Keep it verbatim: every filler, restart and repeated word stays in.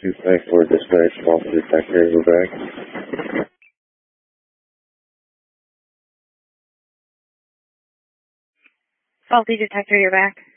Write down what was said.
two five four dispatch, faulty detector, we're back. Faulty detector, you're back.